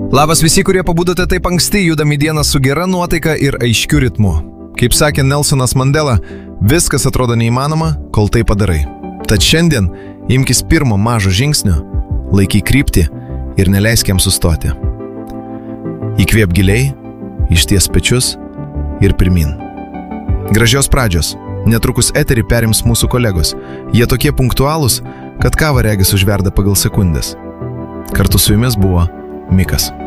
Labas visi, kurie pabudote taip anksti, judami dieną su gera nuotaika ir aiškiu ritmu. Kaip sakė Nelsonas Mandela, viskas atrodo neįmanoma, kol tai padarai. Tad šiandien imkis pirmo mažo žingsnio, laikyk kryptį ir neleisk jam sustoti. Įkvėp giliai, išties pečius ir pirmin. Gražios pradžios. Netrukus eterį perims mūsų kolegos. Jie tokie punktualūs, kad kava regis užverda pagal sekundės. Kartu su jumis buvo Mikas.